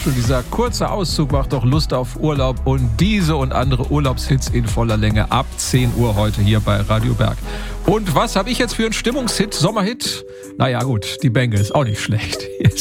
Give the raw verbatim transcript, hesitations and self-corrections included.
schon, dieser kurze Auszug macht doch Lust auf Urlaub und diese und andere Urlaubshits in voller Länge ab zehn Uhr heute hier bei Radio Berg. Und was habe ich jetzt für einen Stimmungshit, Sommerhit? Naja gut, die Bengals, auch nicht schlecht. Hier ist